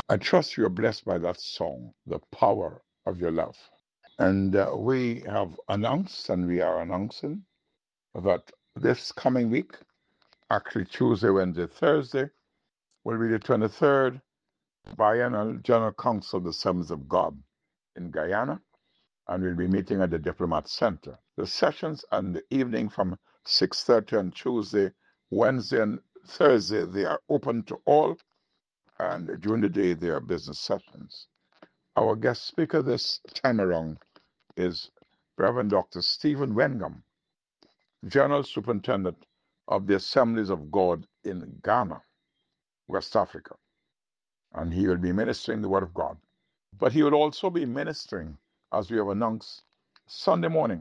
I trust you're blessed by that song, The Power of Your Love. And we have announced and we are announcing that this coming week, actually Tuesday, Wednesday, Thursday, will be the 23rd Biennial General Council of the Assemblies of God in Guyana, and we'll be meeting at the Diplomat Center. The sessions and the evening from 6:30 on Tuesday, Wednesday, and Thursday, they are open to all, and during the day, they are business sessions. Our guest speaker this time around is Reverend Dr. Stephen Wengam, General Superintendent of the Assemblies of God in Ghana, West Africa. And he will be ministering the Word of God. But he will also be ministering, as we have announced, Sunday morning,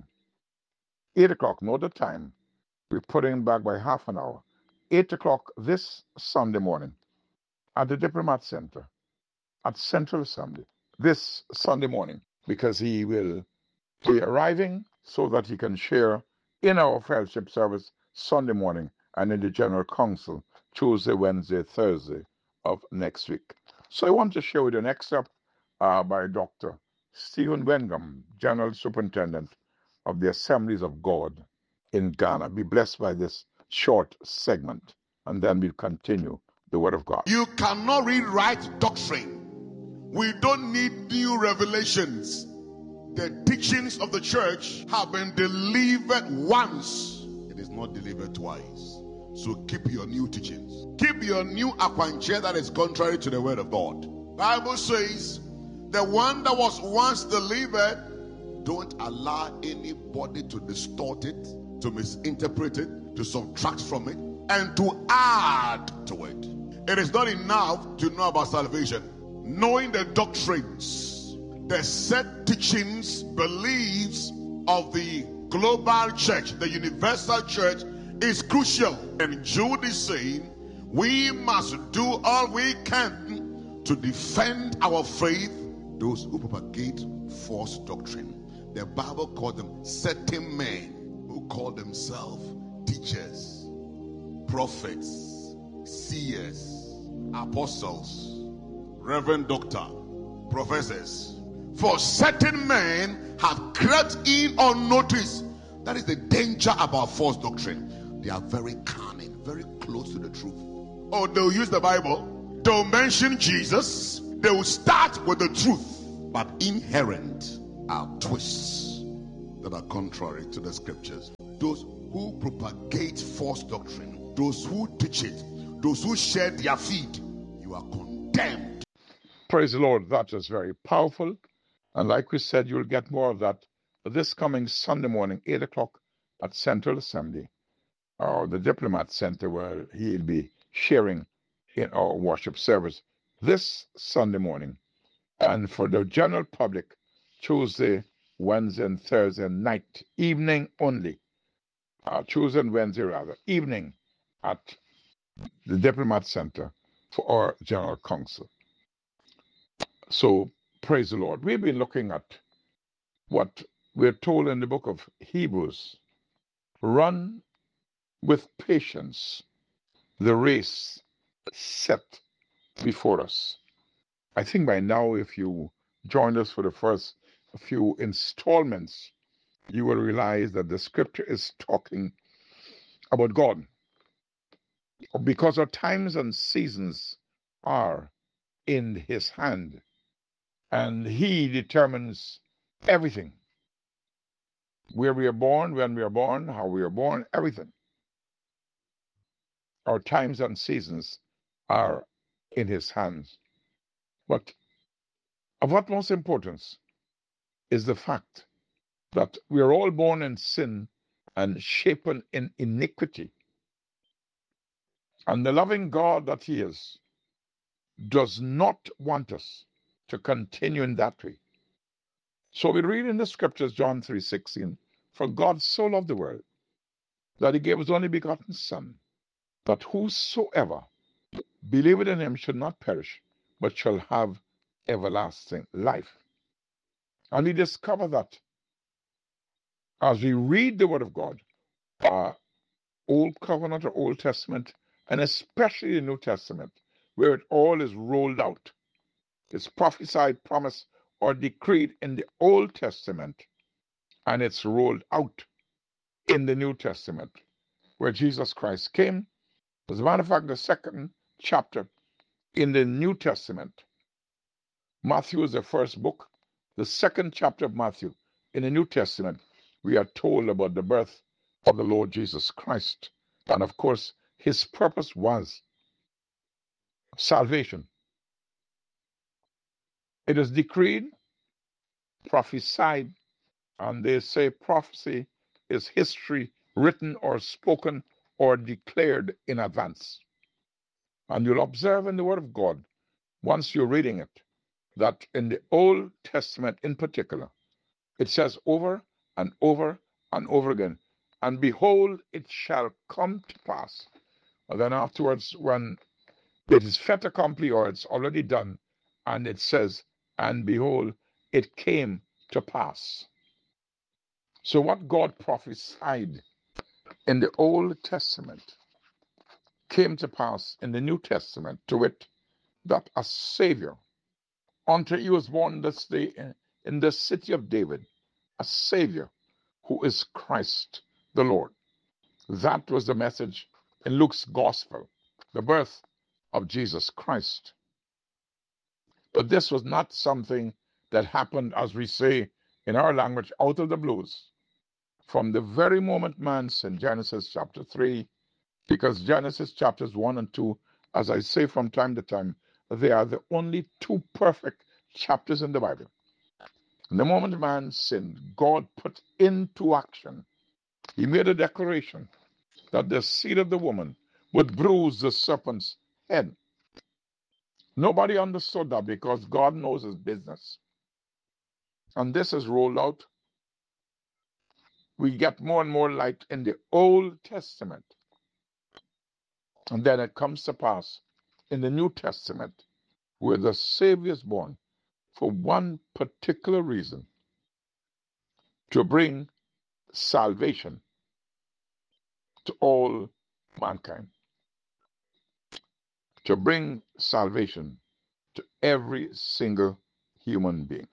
8 o'clock, note the time. We're putting him back by half an hour. 8 o'clock this Sunday morning at the Diplomat Center at Central Assembly this Sunday morning, because he will be arriving so that he can share in our fellowship service Sunday morning and in the General Council Tuesday, Wednesday, Thursday of next week. So I want to share with you an excerpt by Dr. Stephen Wengam, General Superintendent of the Assemblies of God in Ghana. Be blessed by this short segment, and then we'll continue the Word of God. You cannot rewrite doctrine. We don't need new revelations. The teachings of the church have been delivered once. It is not delivered twice. So keep your new teachings. Keep your new aquanche that is contrary to the word of God. Bible says, the one that was once delivered, don't allow anybody to distort it, to misinterpret it, to subtract from it, and to add to it. It is not enough to know about salvation. Knowing the doctrines, the set teachings, beliefs of the global church, the universal church, is crucial. And Jude is saying, we must do all we can to defend our faith. Those who propagate false doctrine, the Bible called them certain men who call themselves teachers, prophets, seers, apostles, reverend doctor, professors. For certain men have crept in unnoticed. That is the danger about false doctrine. They are very cunning, very close to the truth. Oh, they'll use the Bible, they'll mention Jesus, they will start with the truth, but inherent are twists that are contrary to the scriptures. Those who propagate false doctrine, those who teach it, those who share their feed, you are condemned. Praise the Lord. That is very powerful. And like we said, you'll get more of that this coming Sunday morning, 8 o'clock at Central Assembly, or the Diplomat Center, where he'll be sharing in our worship service this Sunday morning. And for the general public, Tuesday, Wednesday, and Thursday night, evening only. Tuesday and Wednesday, rather, evening at the Diplomat Center for our General Council. So, praise the Lord. We've been looking at what we're told in the book of Hebrews. Run with patience the race set before us. I think by now, if you joined us for the first few installments, you will realize that the scripture is talking about God, because our times and seasons are in his hand, and he determines everything. Where we are born, when we are born, how we are born, everything. Our times and seasons are in his hands. But of utmost importance is the fact that we are all born in sin and shapen in iniquity. And the loving God that he is does not want us to continue in that way. So we read in the scriptures, John 3:16, for God so loved the world that he gave his only begotten Son, that whosoever believeth in him should not perish, but shall have everlasting life. And we discover that as we read the Word of God, Old Covenant or Old Testament, and especially the New Testament, where it all is rolled out, It's prophesied, promised, or decreed in the Old Testament, and it's rolled out in the New Testament, where Jesus Christ came. As a matter of fact, the second chapter in the New Testament, Matthew is the first book. The second chapter of Matthew in the New Testament, we are told about the birth of the Lord Jesus Christ. And of course, his purpose was salvation. It is decreed, prophesied, and they say prophecy is history written or spoken or declared in advance. And you'll observe in the Word of God, once you're reading it, that in the Old Testament in particular, it says over and over and over again, and behold, it shall come to pass. And then afterwards, when it is fait accompli or it's already done, and it says, and behold, it came to pass. So what God prophesied in the Old Testament came to pass in the New Testament, to wit, that a Savior, unto he was born this day in the city of David, a Savior who is Christ the Lord. That was the message in Luke's Gospel, the birth of Jesus Christ. But this was not something that happened, as we say in our language, out of the blues. From the very moment man sinned, Genesis chapter 3, because Genesis chapters 1 and 2, as I say from time to time, they are the only two perfect chapters in the Bible. And the moment man sinned, God put into action. He made a declaration that the seed of the woman would bruise the serpent's head. Nobody understood that because God knows his business. And this is rolled out. We get more and more light in the Old Testament. And then it comes to pass in the New Testament, where the Savior is born for one particular reason: to bring salvation to all mankind, to bring salvation to every single human being.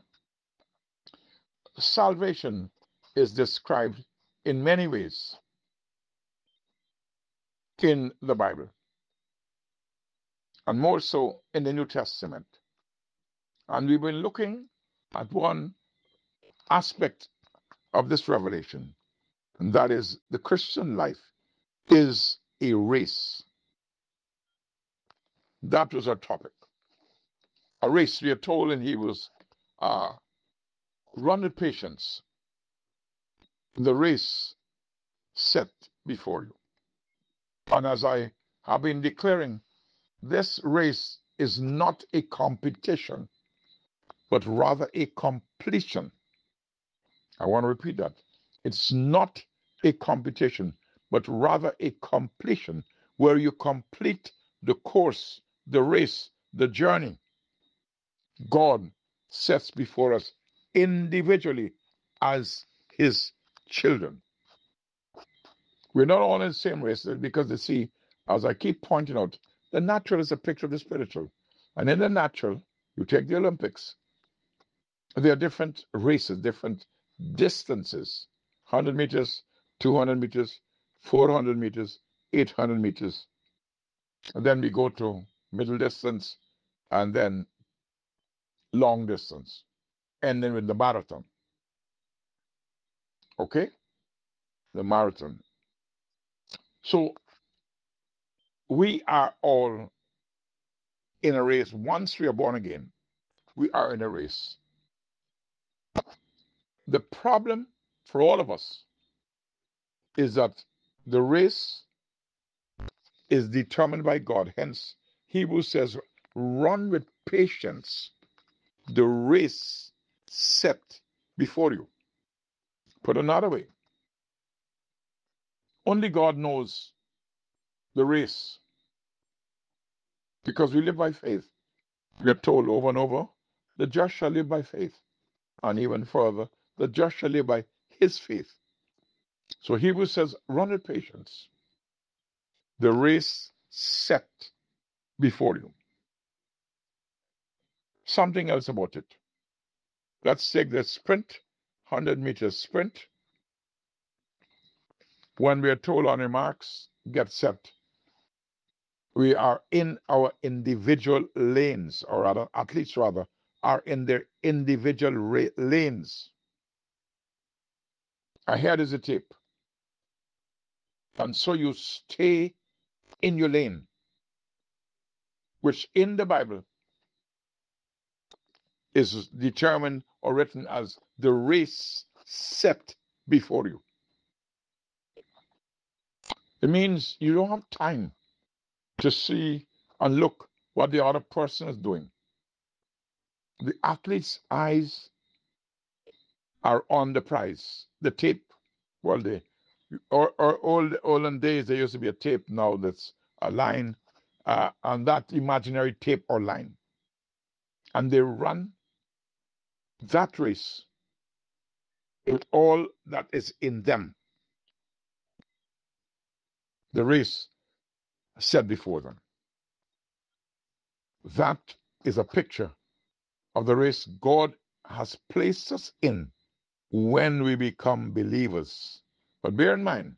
Salvation is described in many ways in the Bible, and more so in the New Testament. And we've been looking at one aspect of this revelation, and that is the Christian life is a race. That was our topic. A race, we are told in Hebrews, run with patience the race set before you. And as I have been declaring, this race is not a competition, but rather a completion. I want to repeat that. It's not a competition, but rather a completion, where you complete the course, the race, the journey God sets before us individually as his children. We're not all in the same race, because you see, as I keep pointing out, the natural is a picture of the spiritual. And in the natural, you take the Olympics, there are different races, different distances: 100 meters, 200 meters, 400 meters, 800 meters. And then we go to middle distance, and then long distance, and then with the marathon. Okay? The marathon. So we are all in a race. Once we are born again, we are in a race. The problem for all of us is that the race is determined by God. Hence, Hebrews says, run with patience the race set before you. Put another way, only God knows the race, because we live by faith. We are told over and over, the just shall live by faith. And even further, the just shall live by his faith. So Hebrews says, run with patience the race set before you. something else about it. Let's take the sprint, 100-meter sprint. When we are told on remarks, get set, we are in our individual lanes, or rather, athletes rather, are in their individual lanes. Ahead is a tape. And so you stay in your lane, which in the Bible is determined or written as the race set before you. It means you don't have time to see and look what the other person is doing. The athlete's eyes are on the prize, the tape. Well, or olden days, there used to be a tape. Now that's a line, and that imaginary tape or line. And they run that race with all that is in them. The race set before them. That is a picture of the race God has placed us in when we become believers. But bear in mind,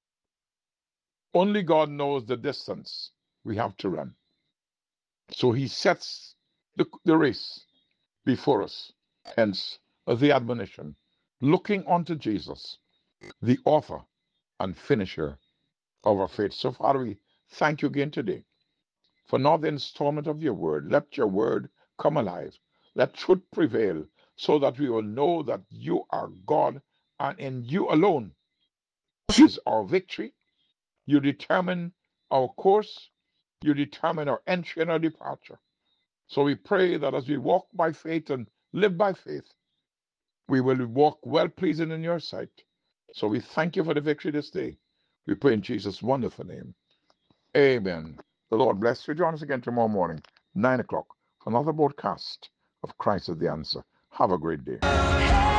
only God knows the distance we have to run. So he sets the race before us. Hence the admonition, looking unto Jesus, the author and finisher of our faith. So Father, we thank you again today for another installment of your word. Let your word come alive. Let truth prevail so that we will know that you are God, and in you alone is our victory. You determine our course. You determine our entry and our departure. So we pray that as we walk by faith and live by faith, we will walk well pleasing in your sight. So we thank you for the victory this day. We pray in Jesus' wonderful name. Amen. The Lord bless you. Join us again tomorrow morning, 9 o'clock, for another broadcast of Christ is the Answer. Have a great day.